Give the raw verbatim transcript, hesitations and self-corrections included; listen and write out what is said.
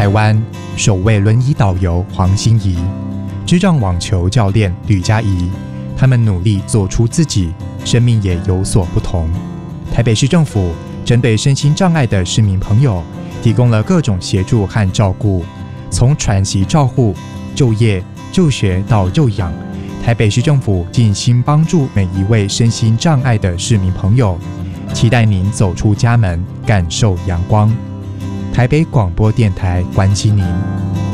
台湾首位轮椅导游黄欣怡，智障网球教练吕佳怡，他们努力做出自己，生命也有所不同。台北市政府针对身心障碍的市民朋友，提供了各种协助和照顾，从喘息照护、就业、就学到就养，台北市政府尽心帮助每一位身心障碍的市民朋友。期待您走出家门，感受阳光。台北广播电台关心您。